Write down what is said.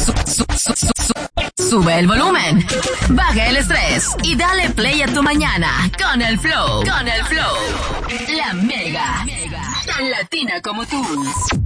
Sube el volumen, baja el estrés y dale play a tu mañana con el flow. La Mega, tan latina como tú.